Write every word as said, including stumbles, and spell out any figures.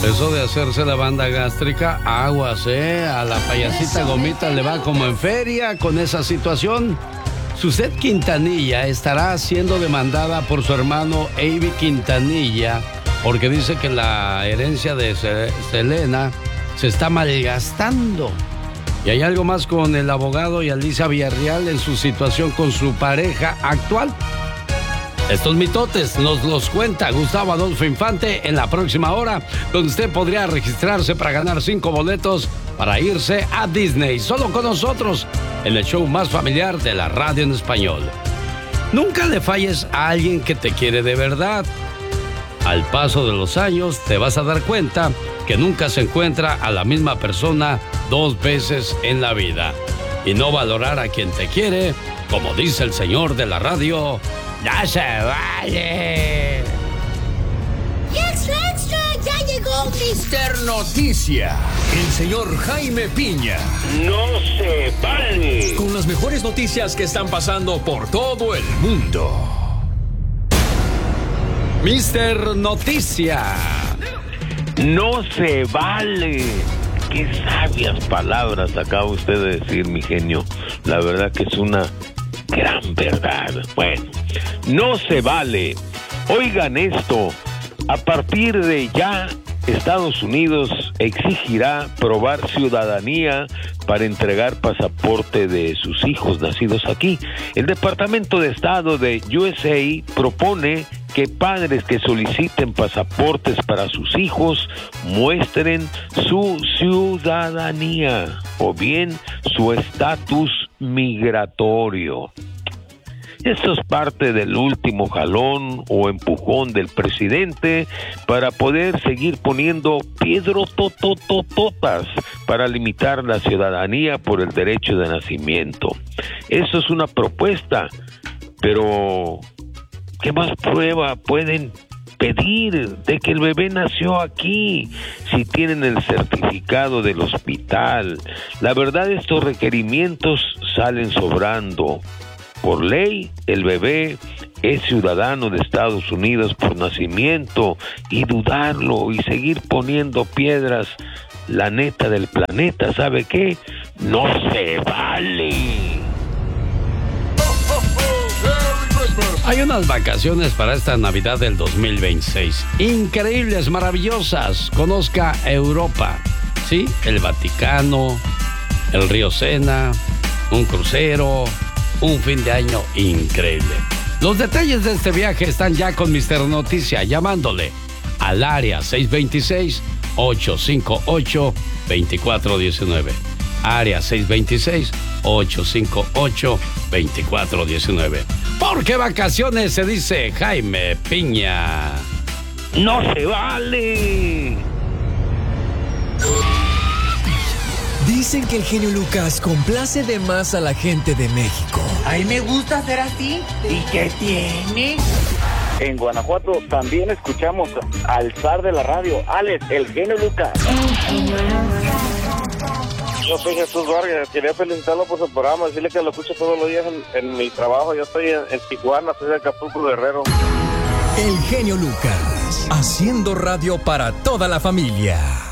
Eso de hacerse la banda gástrica, aguas, ¿eh? A la payasita Gomita le va como en feria con esa situación. Suset Quintanilla estará siendo demandada por su hermano Avi Quintanilla porque dice que la herencia de Selena se está malgastando. Y hay algo más con el abogado y Alicia Villarreal en su situación con su pareja actual. Estos mitotes nos los cuenta Gustavo Adolfo Infante en la próxima hora, donde usted podría registrarse para ganar cinco boletos para irse a Disney, solo con nosotros, en el show más familiar de la radio en español. Nunca le falles a alguien que te quiere de verdad. Al paso de los años te vas a dar cuenta que nunca se encuentra a la misma persona dos veces en la vida. Y no valorar a quien te quiere, como dice el señor de la radio, ¡no se vale! ¡Extra, extra! ¡Ya llegó mister Noticia! El señor Jaime Piña. ¡No se vale! Con las mejores noticias que están pasando por todo el mundo. mister Noticia. ¡No se vale! Qué sabias palabras acaba usted de decir, mi genio. La verdad que es una gran verdad. Bueno, no se vale. Oigan esto. A partir de ya, Estados Unidos exigirá probar ciudadanía para entregar pasaporte de sus hijos nacidos aquí. El Departamento de Estado de U S A propone que padres que soliciten pasaportes para sus hijos muestren su ciudadanía o bien su estatus migratorio. Esto es parte del último jalón o empujón del presidente para poder seguir poniendo piedrotototototas para limitar la ciudadanía por el derecho de nacimiento. Eso es una propuesta, pero ¿qué más prueba pueden pedir de que el bebé nació aquí? Si tienen el certificado del hospital. La verdad, estos requerimientos salen sobrando. Por ley, el bebé es ciudadano de Estados Unidos por nacimiento, y dudarlo y seguir poniendo piedras, la neta del planeta, ¿sabe qué? No se vale. Hay unas vacaciones para esta Navidad del dos mil veintiséis. Increíbles, maravillosas. Conozca Europa. Sí, el Vaticano, el río Sena, un crucero, un fin de año increíble. Los detalles de este viaje están ya con mister Noticia, llamándole al área seis dos seis, ocho cinco ocho, dos cuatro uno nueve. Área seis dos seis, ocho cinco ocho, dos cuatro uno nueve. Porque vacaciones se dice Jaime Piña. ¡No se vale! Dicen que el genio Lucas complace de más a la gente de México. A mí me gusta ser así. ¿Y qué tiene? En Guanajuato también escuchamos al zar de la radio, Alex, el genio Lucas. Yo soy Jesús Vargas, quería felicitarlo por su programa, decirle que lo escucho todos los días en, en mi trabajo. Yo estoy en, en Tijuana, soy de Acapulco, Guerrero. El genio Lucas, haciendo radio para toda la familia.